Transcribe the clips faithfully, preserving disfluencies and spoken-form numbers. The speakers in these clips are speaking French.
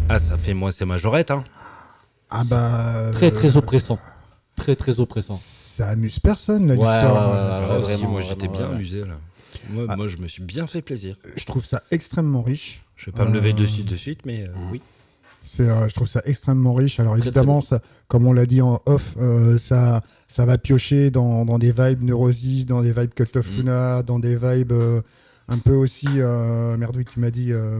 Ah, ça fait moi, c'est Majorette, hein. Ah bah. Très très euh, oppressant. Très très oppressant. Ça amuse personne, là, Ouais, l'histoire. ouais, ouais, hein. ouais, Ah, ouais, aussi, vraiment, moi, vraiment, j'étais bien ouais, ouais. amusé, là. Moi, Ah. moi, je me suis bien fait plaisir. Je trouve ça extrêmement riche. Je vais pas me lever Euh, dessus de suite, mais euh, oui. C'est, euh, je trouve ça extrêmement riche. Alors Très, évidemment, très ça, comme on l'a dit en off, euh, ça, ça va piocher dans, dans des vibes Neurosis, dans des vibes Cult of Mm. Luna, dans des vibes euh, un peu aussi. Euh, merde, oui, tu m'as dit. Euh,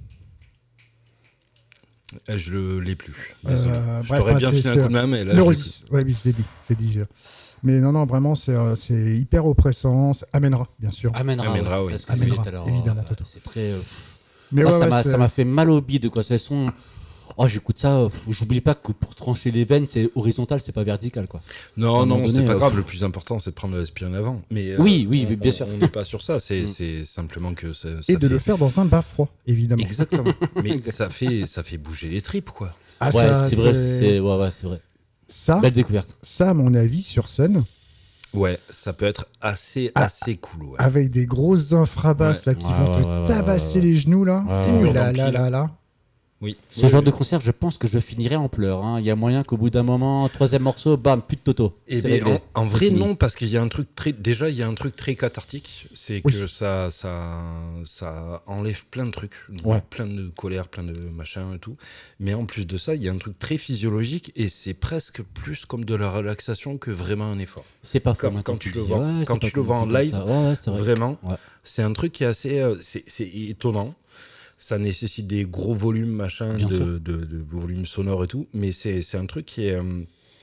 Euh, Je le l'ai plus. Désolé. euh, je bref, t'aurais enfin, bien c'est- filé un c'est, coup de main, mais là, je l'ai Neurosis. Ouais, oui, je l'ai dit. Je l'ai dit je- Mais non, non, vraiment, c'est, euh, c'est hyper oppressant. Ça amènera, bien sûr. Amènera, Amènera, ouais, oui. c'est ce que je disais Amènera, tout à l'heure. évidemment, Ouais, Toto. c'est très. euh, Mais Moi, ouais, ça ouais, m'a c'est- ça m'a fait mal au bide, quoi. Ce son. Oh, j'écoute ça. euh, J'oublie pas que pour trancher les veines, c'est horizontal, c'est pas vertical, quoi. À Non, un moment non, donné, c'est pas euh, grave. Le plus important, c'est de prendre l'aspirine avant. Mais euh, Oui, oui, on- bien on- sûr. On n'est pas sur ça. C'est Mm. c'est simplement que ça, Et ça de fait... le faire dans un bain froid, évidemment. Exactement. Mais ça fait, ça fait bouger les tripes, quoi. Ah, Ouais, ça, c'est vrai, c'est- c'est ouais, ouais, c'est vrai. Ça, Belle découverte. ça, à mon avis, sur scène, Ouais, ça peut être assez, Ah, assez cool. Ouais. avec des grosses infrabasses Ouais. là qui Ouais, vont ouais, te ouais, ouais, tabasser ouais, ouais. les genoux là. Ouais, Ouh ouais, là ouais. là là là. Oui. Ce Oui, genre oui. de concert, je pense que je finirai en pleurs. hein. Il y a moyen qu'au bout d'un moment, troisième morceau, bam, plus de Toto. Eh C'est bien, réglé. en, en C'est vrai, fini. non, parce qu'il y a un truc très. Déjà, il y a un truc très cathartique. C'est Oui. que ça, ça, ça enlève plein de trucs. Ouais. Plein de colère, plein de machins et tout. Mais en plus de ça, il y a un truc très physiologique et c'est presque plus comme de la relaxation que vraiment un effort. C'est pas faux. Quand- maintenant quand que tu dis. le vois- Ouais, quand c'est pas tu le vois en compliqué live, comme ça. Ouais, ouais, c'est vrai. Vraiment, Ouais. c'est un truc qui est assez. euh, c'est, c'est étonnant. Ça nécessite des gros volumes, machin, Bien sûr. de, de, de volumes sonores et tout. Mais c'est, c'est un truc qui est. euh,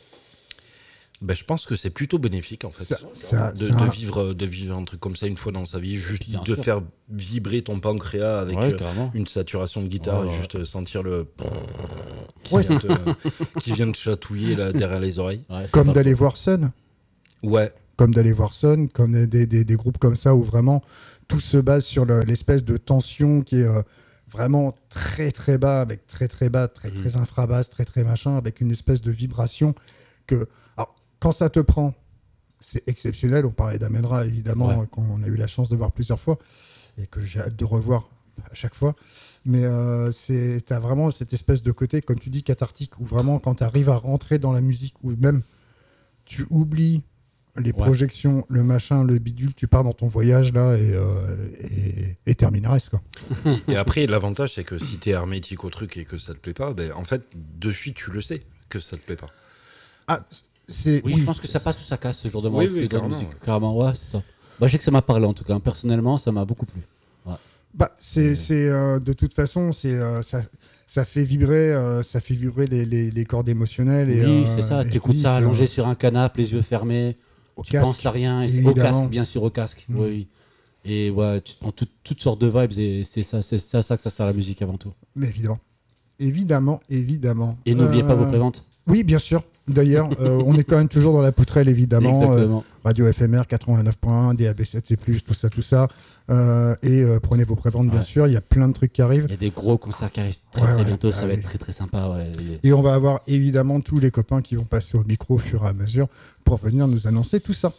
ben, je pense que c'est plutôt bénéfique en fait Ça- ça- de, ça- de vivre, de vivre un truc comme ça une fois dans sa vie, juste Bien de sûr. faire vibrer ton pancréas avec Ouais, euh, carrément. une saturation de guitare Ouais, et ouais. juste sentir le qui, Ouais, vient te, qui vient te chatouiller là, derrière les oreilles. Ouais, c'est Comme pas d'aller faux. voir Sun, Ouais, comme d'aller voir Sun, comme des, des, des groupes comme ça où vraiment tout se base sur le- l'espèce de tension qui est euh, vraiment très très bas, avec très très bas, très Mhm. très infrabasse, très très machin, avec une espèce de vibration que. Alors, quand ça te prend, c'est exceptionnel. On parlait d'Amenra évidemment, Ouais. qu'on a eu la chance de voir plusieurs fois et que j'ai hâte de revoir à chaque fois. Mais euh, tu as vraiment cette espèce de côté, comme tu dis, cathartique, où vraiment quand tu arrives à rentrer dans la musique, ou même tu oublies les Ouais. projections, le machin, le bidule, tu pars dans ton voyage là et, euh, et, et terminares, quoi. et après l'avantage c'est que si t'es hermétique au truc et que ça te plaît pas, ben en fait de suite tu le sais que ça te plaît pas. Ah, c'est. Oui, je pense que ça passe ou ça casse ce genre de Oui, morceau oui, de carrément, musique. ouais. Carrément, ouais, c'est ça. Bah, je sais que ça m'a parlé en tout cas. Personnellement, ça m'a beaucoup plu. Bah, c'est, c'est, euh, de toute façon, c'est, euh, ça, ça fait vibrer, euh, ça fait vibrer les, les, les cordes émotionnelles. Et, Oui, euh, c'est ça. et Tu écoutes oui, ça c'est, allongé euh, sur un canapé, les yeux fermés. au Tu casque, penses à rien. et c'est- Au évidemment. casque, bien sûr, au casque. Mm. Oui, oui. Et ouais, tu te prends tout- toutes sortes de vibes et c'est ça, c'est ça, ça que ça sert la musique avant tout. Mais évidemment. Évidemment, évidemment. Et n'oubliez pas Euh, vos préventes. Oui, bien sûr. D'ailleurs, euh, on est quand même toujours dans la poutrelle, évidemment. Euh, Exactement. Radio F M R quatre-vingt-neuf point un, D A B sept C plus, tout ça, tout ça. Euh, et euh, prenez vos préventes, bien Ouais. sûr. Il y a plein de trucs qui arrivent. Il y a des gros concerts qui arrivent très Ouais, très ouais. bientôt. Ah ça va oui. être très très sympa. Ouais. Et on va avoir évidemment tous les copains qui vont passer au micro au fur et à mesure pour venir nous annoncer tout ça.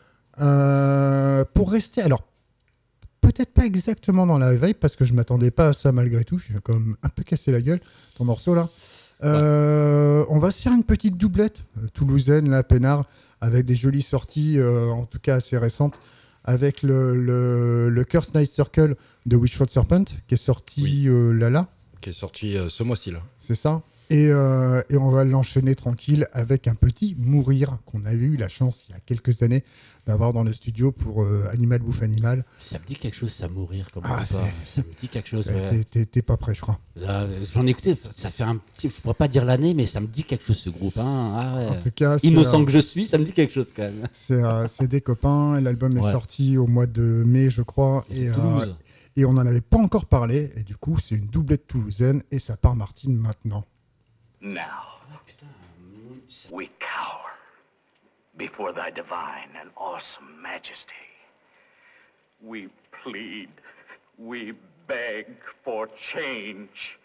Euh, pour rester, alors, peut-être pas exactement dans la veille, parce que je m'attendais pas à ça malgré tout. Je suis quand même un peu cassé la gueule, ton morceau là. Euh, on va se faire une petite doublette euh, toulousaine, là, peinard, avec des jolies sorties, euh, en tout cas assez récentes, avec le, le, le Curse Night Circle de Witchfoot Serpent, qui est sorti Oui. euh, là là. Qui est sorti euh, ce mois-ci là. C'est ça. Et, euh, et on va l'enchaîner tranquille avec un petit Mourir qu'on avait eu la chance il y a quelques années d'avoir dans le studio pour euh, Animal Bouffe Animal. Ça me dit quelque chose, ça mourir comme Ah, ça. Ça me dit quelque chose. Euh, Ouais. t'es- T'es t'es pas prêt, je crois. Là, J'en ai écouté, ça fait un petit. Je pourrais pas dire l'année, mais ça me dit quelque chose ce groupe. Hein. Ah ouais. En tout cas, c'est, Innocent euh, que je suis, ça me dit quelque chose quand même. c'est, euh, c'est des copains. L'album est Ouais. sorti au mois de mai, je crois. Et Et, euh, Toulouse. et on n'en avait pas encore parlé. Et du coup, c'est une doublette toulousaine et ça part Martine maintenant. Now, we cower before thy divine and awesome majesty. We plead, we beg for change.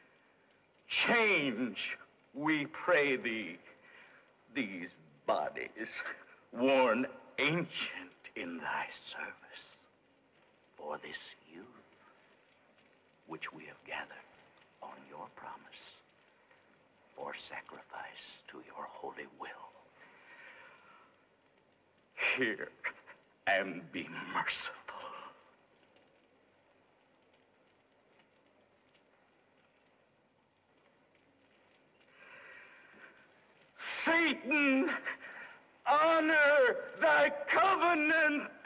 Change, we pray thee. These bodies, worn ancient in thy service, for this youth which we have gathered on your your promise or sacrifice to your holy will. Hear and be merciful. Satan, honor thy covenant.